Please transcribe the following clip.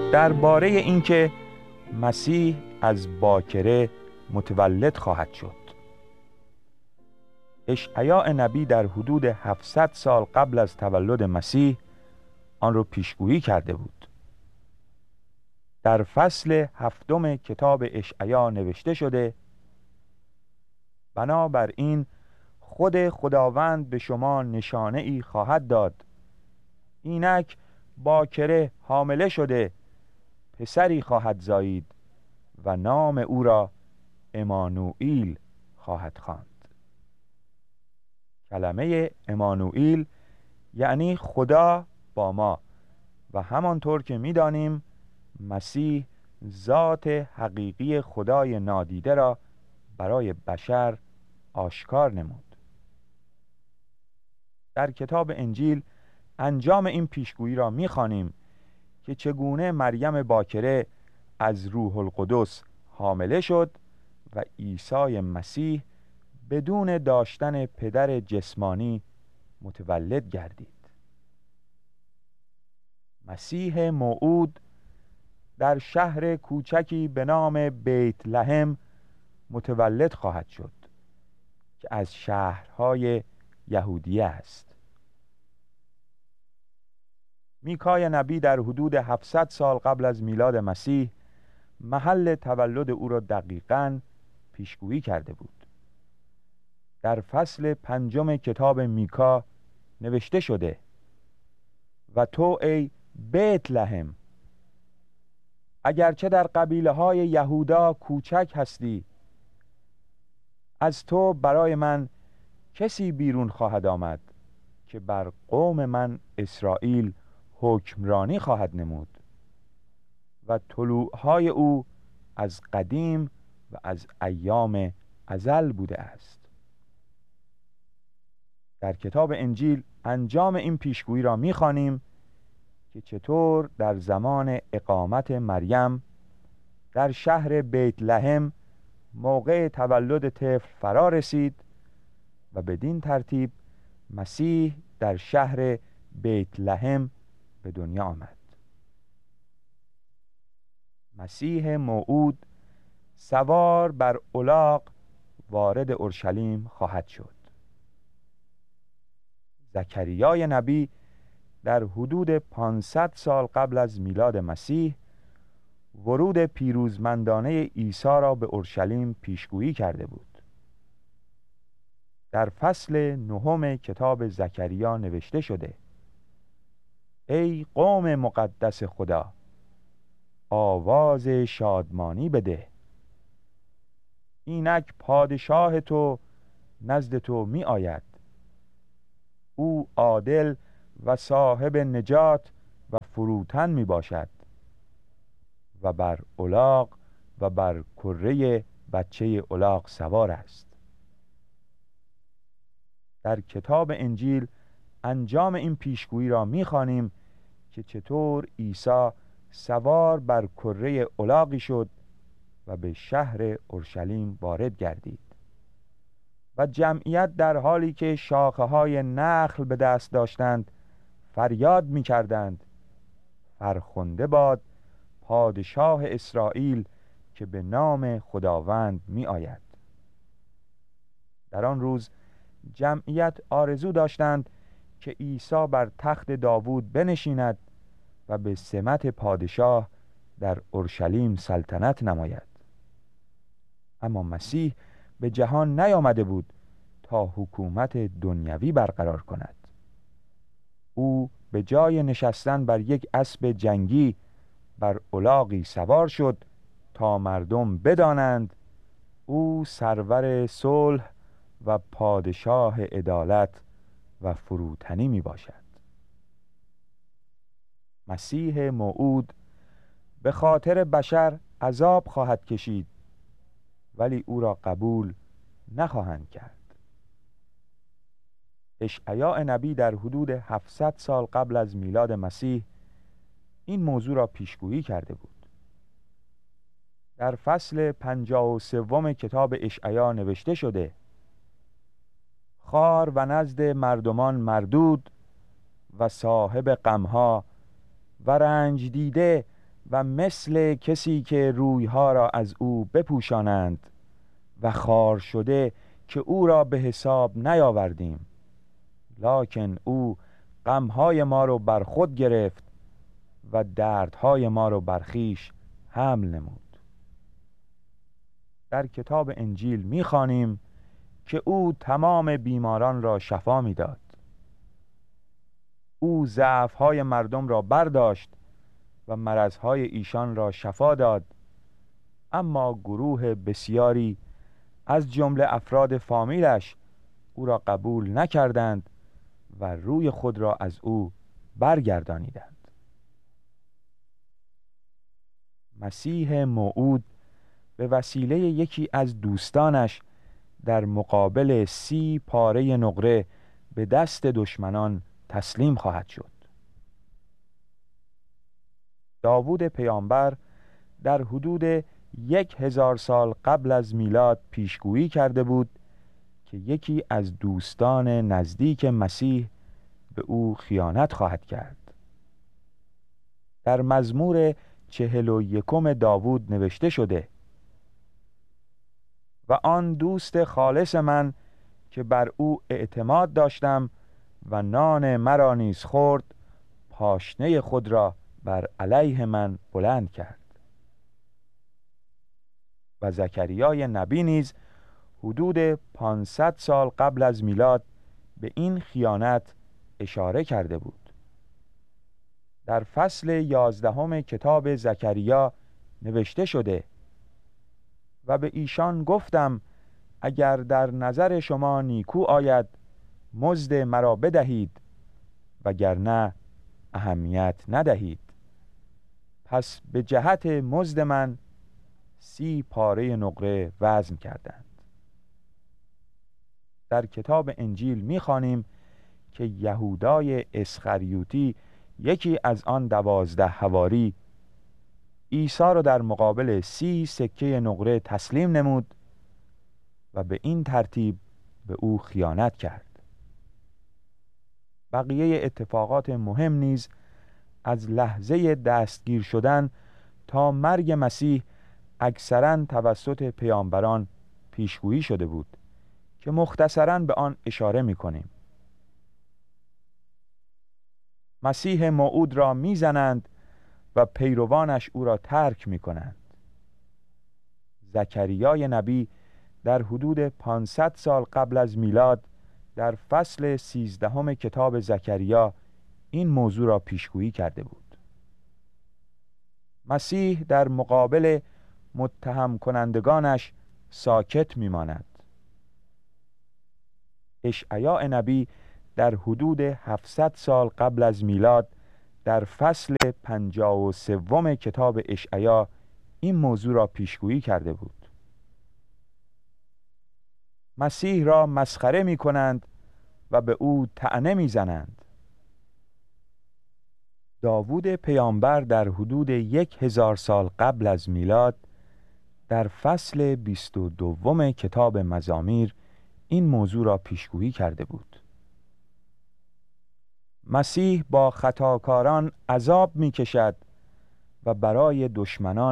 درباره اینکه مسیح از باکره متولد خواهد شد. اشعیا نبی در حدود 700 سال قبل از تولد مسیح آن را پیشگویی کرده بود. در فصل 7 کتاب اشعیا نوشته شده: بنابراین خود خداوند به شما نشانه ای خواهد داد، اینک باکره حامله شده پسری خواهد زایید و نام او را امانوئیل خواهد خواند. کلمه امانوئیل یعنی خدا با ما و همانطور که می‌دانیم مسیح ذات حقیقی خدای نادیده را برای بشر آشکار نمود. در کتاب انجیل انجام این پیشگویی را می‌خوانیم که چگونه مریم باکره از روح القدس حامله شد و عیسی مسیح بدون داشتن پدر جسمانی متولد گردید. مسیح موعود در شهر کوچکی به نام بیت لحم متولد خواهد شد که از شهرهای یهودیه است. میکای نبی در حدود 700 سال قبل از میلاد مسیح محل تولد او را دقیقاً پیشگویی کرده بود. در فصل 5 کتاب میکا نوشته شده: و تو ای بیت لحم، اگرچه در قبیله های یهودا کوچک هستی، از تو برای من کسی بیرون خواهد آمد که بر قوم من اسرائیل حکمرانی خواهد نمود و طلوعهای او از قدیم و از ایام ازل بوده است. در کتاب انجیل انجام این پیشگویی را می‌خوانیم که چطور در زمان اقامت مریم در شهر بیت لحم موقع تولد طفل فرا رسید و بدین ترتیب مسیح در شهر بیت لحم به دنیا آمد. مسیح موعود سوار بر الاغ وارد اورشلیم خواهد شد. زکریای نبی در حدود 500 سال قبل از میلاد مسیح ورود پیروزمندانه عیسی را به اورشلیم پیشگویی کرده بود. در فصل 9 کتاب زکریا نوشته شده: ای قوم مقدس خدا، آواز شادمانی بده، اینک پادشاه تو نزد تو می آید، او عادل و صاحب نجات و فروتن می باشد و بر الاغ و بر کره بچه الاغ سوار است. در کتاب انجیل انجام این پیشگویی را می‌خوانیم که چطور عیسی سوار بر کره الاغی شد و به شهر اورشلیم وارد گردید و جمعیت در حالی که شاخه‌های نخل به دست داشتند فریاد می‌کردند: فرخنده باد پادشاه اسرائیل که به نام خداوند می آید. در آن روز جمعیت آرزو داشتند که عیسی بر تخت داوود بنشیند و به سمت پادشاه در اورشلیم سلطنت نماید. اما مسیح به جهان نیامده بود تا حکومت دنیوی برقرار کند. او به جای نشستن بر یک اسب جنگی بر الاغی سوار شد تا مردم بدانند او سرور صلح و پادشاه عدالت و فروتنی می باشد. مسیح موعود به خاطر بشر عذاب خواهد کشید، ولی او را قبول نخواهند کرد. اشعیا نبی در حدود 700 سال قبل از میلاد مسیح این موضوع را پیشگویی کرده بود. در فصل 53 کتاب اشعیا نوشته شده: خار و نزد مردمان مردود و صاحب غمها و رنج دیده و مثل کسی که رویها را از او بپوشانند و خار شده که او را به حساب نیاوردیم، لکن او غمهای ما رو بر خود گرفت و دردهای ما رو بر خویش حمل نمود. در کتاب انجیل می‌خوانیم که او تمام بیماران را شفا می‌داد. او ضعف‌های مردم را برداشت و مرضهای ایشان را شفا داد، اما گروه بسیاری از جمله افراد فامیلش او را قبول نکردند و روی خود را از او برگردانیدند. مسیح موعود به وسیله یکی از دوستانش در مقابل 30 پاره نقره به دست دشمنان تسلیم خواهد شد. داوود پیامبر در حدود 1000 سال قبل از میلاد پیشگویی کرده بود که یکی از دوستان نزدیک مسیح به او خیانت خواهد کرد. در مزمور 41 داوود نوشته شده: و آن دوست خالص من که بر او اعتماد داشتم و نان مرا نیز خورد، پاشنه خود را بر علیه من بلند کرد. و زکریای نبی نیز حدود 500 سال قبل از میلاد به این خیانت اشاره کرده بود. در فصل 11 کتاب زکریا نوشته شده: و به ایشان گفتم اگر در نظر شما نیکو آید مزد مرا بدهید، وگرنه اهمیت ندهید. پس به جهت مزد من 30 پاره نقره وزن کردند. در کتاب انجیل می‌خوانیم که یهودای اسخریوطی، یکی از آن 12 حواری، عیسی را در مقابل 30 سکه نقره تسلیم نمود و به این ترتیب به او خیانت کرد. بقیه اتفاقات مهم نیز از لحظه دستگیر شدن تا مرگ مسیح اکثراً توسط پیامبران پیشگویی شده بود که مختصراً به آن اشاره می‌کنیم. مسیح موعود را می‌زنند و پیروانش او را ترک می‌کنند. زکریای نبی در حدود 500 سال قبل از میلاد در فصل 13 کتاب زکریا این موضوع را پیشگویی کرده بود. مسیح در مقابل متهم کنندگانش ساکت می‌ماند. اشعیا نبی در حدود 700 سال قبل از میلاد در فصل 53 کتاب اشعیا این موضوع را پیشگویی کرده بود. مسیح را مسخره می کنند و به او طعنه می زنند. داوود پیامبر در حدود 1000 سال قبل از میلاد در فصل 22 کتاب مزامیر این موضوع را پیشگویی کرده بود. مسیح با خطاکاران عذاب می کشد و برای دشمنان